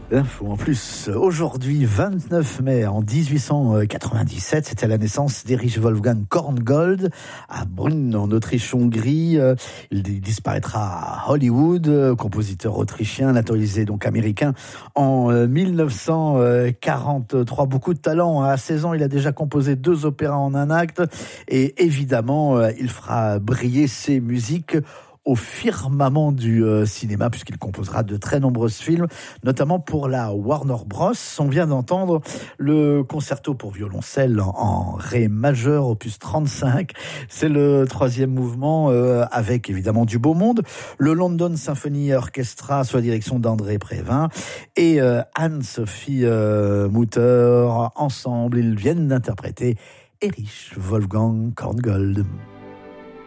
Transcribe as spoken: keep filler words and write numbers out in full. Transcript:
Info en plus, aujourd'hui vingt-neuf mai en dix-huit cent quatre-vingt-dix-sept, c'était la naissance d'Erich Wolfgang Korngold à Brünn en Autriche-Hongrie. Il disparaîtra à Hollywood, compositeur autrichien, naturalisé donc américain en mille neuf cent quarante-trois. Beaucoup de talent, à seize ans il a déjà composé deux opéras en un acte et évidemment il fera briller ses musiques au firmament du euh, cinéma, puisqu'il composera de très nombreux films, notamment pour la Warner Bros. On vient d'entendre le concerto pour violoncelle en, en ré majeur, opus trente-cinq. C'est le troisième mouvement, euh, avec évidemment du beau monde. Le London Symphony Orchestra, sous la direction d'André Prévin, et euh, Anne-Sophie euh, Mutter. Ensemble, ils viennent d'interpréter Erich Wolfgang Korngold.